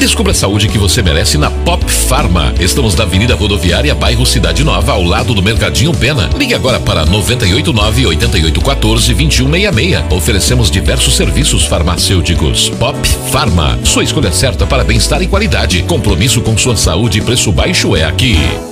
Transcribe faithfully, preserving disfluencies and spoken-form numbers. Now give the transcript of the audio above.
Descubra a saúde que você merece na Pop Pharma. Estamos na Avenida Rodoviária, bairro Cidade Nova, ao lado do Mercadinho Pena. Ligue agora para nove oito nove, oito oito um quatro, dois um seis seis. Oferecemos diversos serviços farmacêuticos. Pop Pharma, sua escolha certa para bem-estar e qualidade. Compromisso com sua saúde e preço baixo é aqui.